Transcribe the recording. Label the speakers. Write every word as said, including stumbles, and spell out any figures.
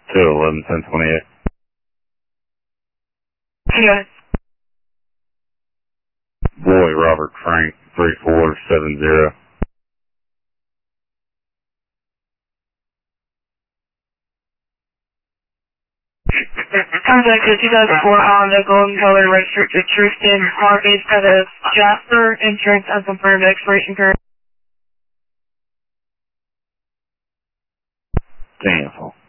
Speaker 1: two eleven ten twenty-eight.
Speaker 2: Yes.
Speaker 1: Boy, Robert Frank, three four seven zero.
Speaker 2: Contact the two thousand four Honda Golden Color registered to Tristan Harvey out of Jasper. Insurance unconfirmed expiration period.
Speaker 1: Damn.